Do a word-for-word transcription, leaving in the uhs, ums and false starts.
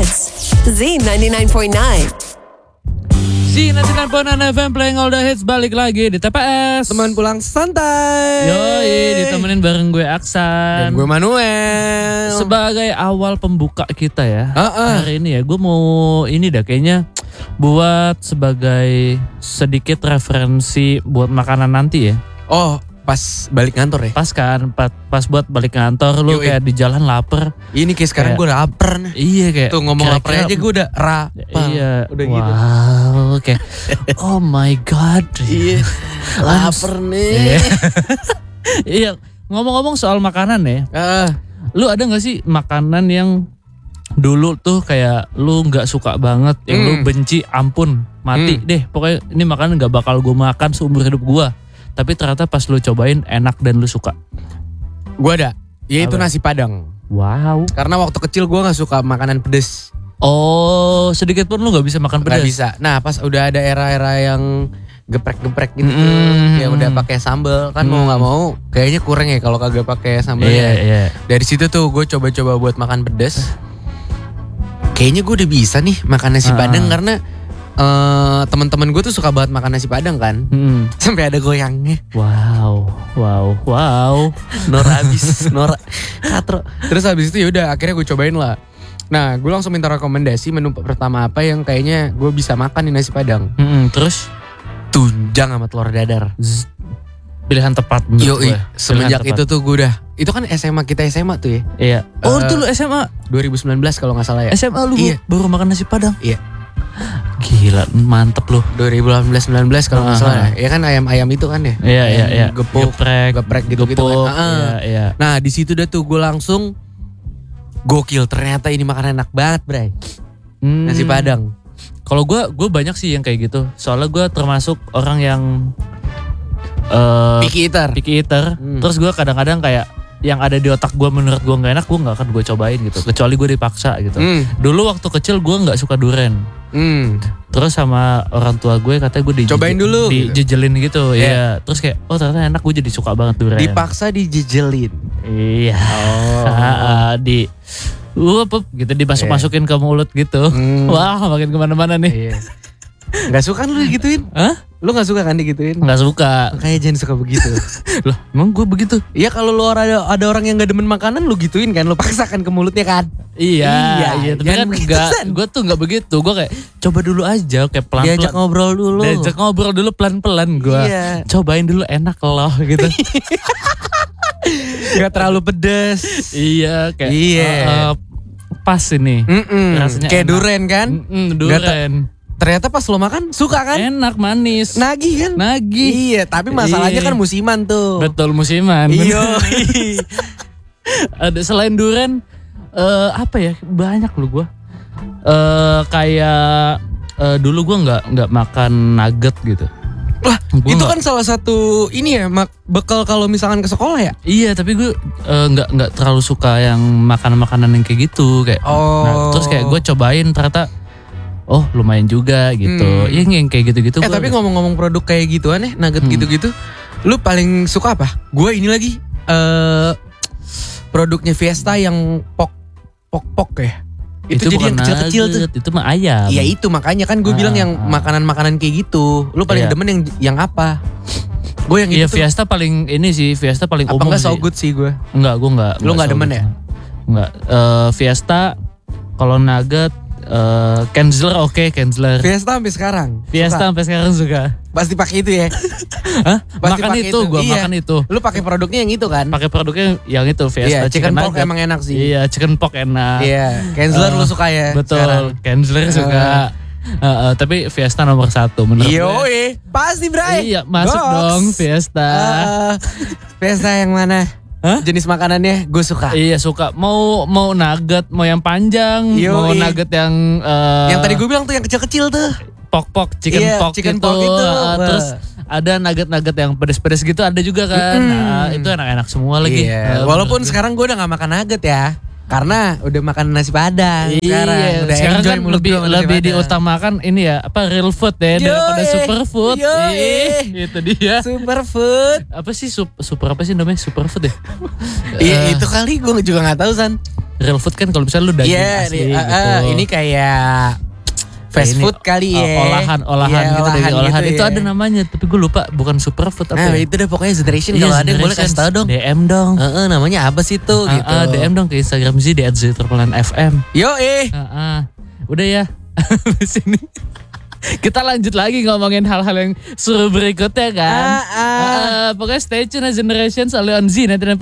hits. Z ninety-nine point nine. Z ninety-nine point nine F M playing all the hits, balik lagi di T P S. Teman pulang santai. Yoi, ditemenin bareng gue Aksan Dan gue Manuel. sebagai awal pembuka kita ya. Uh-uh. Hari ini ya gue mau ini dah kayaknya buat sebagai sedikit referensi buat makanan nanti ya. Oh, pas balik kantor ya? Pas kan, pas, pas buat balik kantor lu Yoi. kayak di jalan lapar. Ini kayak sekarang Kayak- gue lapar nih. Iya kayak Tuh ngomong lapar kira-kira- aja gue udah rapal. Iya, Udah wow, gitu. Oke. Oh my god. Iya. Lapar nih. Iya. Iya, ngomong-ngomong soal makanan ya. Ah, Lu ada gak sih makanan yang dulu tuh kayak lu gak suka banget, yang lu Hmm. benci, ampun, mati Hmm. deh. Pokoknya ini makanan gak bakal gue makan seumur hidup gue. Tapi ternyata pas lu cobain enak dan lu suka. gue ada. Yaitu Apa? nasi padang. Wow. Karena waktu kecil gue gak suka makanan pedes. Oh, sedikit pun lu gak bisa makan Gak pedas. bisa. Nah pas udah ada era-era yang geprek-geprek gitu tuh, Mm. yang udah pakai sambal kan mau Mm. nggak mau kayaknya kurang ya kalau kagak pakai sambalnya. Iya, iya. Dari situ tuh gue coba-coba buat makan pedas. Kayaknya gue udah bisa nih makan nasi Ah. padang karena eh teman-teman gue tuh suka banget makan nasi padang kan. Hmm. Sampai ada goyangnya. Wow, wow, wow. Nora abis, Nora katro. Terus habis itu yaudah akhirnya gue cobain lah. Nah gue langsung minta rekomendasi menu pertama apa yang kayaknya gue bisa makan di nasi padang. Hmm, terus Tunjang sama telur dadar. zzz, pilihan tepat menurut Yoi, gue. semenjak Pilihan itu tepat. tuh gue udah. Itu kan S M A kita S M A tuh ya. Iya. Oh, Eh, itu lu S M A. dua ribu sembilan belas kalau gak salah ya. S M A lu Iya. baru makan nasi padang. Iya. Gila, mantep lu. dua ribu delapan belas sembilan belas kalau nggak Ah, salah ah. ya. Ya kan ayam-ayam itu kan ya. Iya, iya, iya. Gepuk, Geprek, geprek gitu-gitu gepuk, kan. Ah, ah. Iya, iya. Nah di situ dah tuh gue langsung gokil, ternyata ini makanan enak banget Bray. Hmm. Nasi padang. Kalau gue, gue banyak sih yang kayak gitu. Soalnya gue termasuk orang yang eh Picky eater. picky eater. Hmm. Terus gue kadang-kadang kayak yang ada di otak gue menurut gue nggak enak, gue nggak akan gue cobain gitu. Kecuali gue dipaksa gitu. Hmm. Dulu waktu kecil gue nggak suka durian. Hmm. Terus sama orang tua gue katanya gue di Cobain dulu, gitu. dijejelin gitu. Iya. Iya. Terus kayak oh ternyata enak, gue jadi suka banget durian. Dipaksa dijejelin. Iya. Oh. Ah, di Wup, gitu dimasuk-masukin ke mulut gitu. Hmm. Wah, makin kemana-mana nih. Iya. Gak suka kan lu digituin? Hah? Lu gak suka kan digituin? Nggak suka. Makanya jangan suka begitu. Loh, emang gue begitu? Iya kalau lu ada, ada orang yang gak demen makanan lu gituin kan. Lu paksakan ke mulutnya kan. Iya, Iya, iya, tapi jangan kan begitu, enggak, San. gue tuh nggak begitu. Gue kayak coba dulu aja, kayak pelan-pelan. Diajak ngobrol dulu. Diajak ngobrol dulu pelan-pelan gue. Iya. Cobain dulu enak loh gitu. Gak terlalu pedes. Iya, kayak Iya. eh, eh, pas ini. Mm-mm. Rasanya Kayak enak. duren kan. Mm-mm, Nggak ta- duren. Ternyata pas lo makan suka kan. Enak, manis. Nagih kan. Nagih. Iya tapi masalahnya Iya. kan musiman tuh. Betul, musiman. Iya. Ada selain duren eh apa ya? Banyak lu gua. Eh kayak eh, dulu gua nggak nggak makan nugget gitu. Lah Gua itu nggak- kan salah satu ini ya mak bekal kalau misalkan ke sekolah ya. Iya, tapi gue eh, nggak nggak terlalu suka yang makanan-makanan yang kayak gitu kayak. Oh. Nah, terus kayak gue cobain ternyata oh lumayan juga gitu. Hmm. Iya yang kayak gitu-gitu. Eh gua tapi udah- ngomong-ngomong produk kayak gituan ya, nugget Hmm. gitu-gitu. Lu paling suka apa? Gue ini lagi eh produknya Fiesta yang pok pok pok ya. Itu, jadi bukan yang kecil-kecil tuh. nugget, itu mah ayam. Iya itu makanya kan gue Ah, bilang yang ah. makanan-makanan kayak gitu. Lu paling Iya. demen yang yang apa? Gue yang Iya itu tuh. Fiesta paling ini sih, Fiesta paling Apa umum enggak sih. so good sih gue? Enggak, gue enggak. Lu nggak so demen good. ya? Enggak. Eh, Fiesta kalau nugget eh Kenzler oke, Kenzler. Fiesta sampai sekarang. Fiesta Suka? sampai sekarang suka. Pasti pakai itu ya. Hah? Pasti Makan pakai itu, gue Iya. makan itu. Lu pakai produknya yang itu kan? Pakai produknya yang itu Fiesta Iya, chicken pork nugget. emang enak sih. Iya, chicken pork enak. Iya, Kenzler Eh, lu suka ya? Betul, sekarang? Kenzler suka. Eh, eh, tapi Fiesta nomor satu menurut gue. Yoi, pasti Bray. Iya, masuk Goks. dong Fiesta. Eh, Fiesta yang mana? Hah? Jenis makanannya gue suka. Iya suka. Mau mau nugget, mau yang panjang, Yoi. mau nugget yang eh, Yang tadi gue bilang tuh yang kecil-kecil tuh. pok-pok, chicken Iya, pok chicken gitu. pork itu, Eh, wah. terus ada nugget-nugget yang pedes-pedes gitu ada juga kan. Mm-mm. Nah, itu enak-enak semua lagi. Iya. Eh, Walaupun menurut gue. sekarang gue udah gak makan nugget ya. Karena udah makan nasi padang sekarang. Iya, Udah sekarang enjoy kan mulut lebih gua sama nasi lebih padang. diutamakan ini ya apa real food ya Yoi. daripada superfood. Yoi. Ih, itu dia. Superfood. Apa sih sup, super apa sih namanya superfood ya? Iya Eh, itu kali gue juga gak tahu San. real food kan kalau misalnya lu daging Iya, asli uh, uh, gitu. ini kayak fast Ini, food kali uh, ya. olahan-olahan Iya, gitu, daging olahan gitu itu ya. ada namanya, tapi gue lupa bukan superfood apa Nah ya. itu deh pokoknya generation Iya, kalau ada yang boleh kasih tau dong. D M dong. Heeh, namanya apa sih tuh Uh, gitu. uh, D M dong ke Instagram sih di at ztriplenan F M. Yo eh. Uh, uh. Udah ya. Habis ini kita lanjut lagi ngomongin hal-hal yang seru berikutnya kan. Ah, ah. Uh, uh, pokoknya stay tune ya Generation selalu on Z.